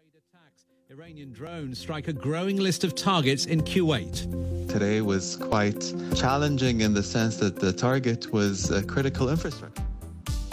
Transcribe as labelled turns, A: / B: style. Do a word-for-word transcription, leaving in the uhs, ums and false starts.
A: Iranian drones strike a growing list of targets in Kuwait.
B: Today was quite challenging in the sense that the target was a critical infrastructure.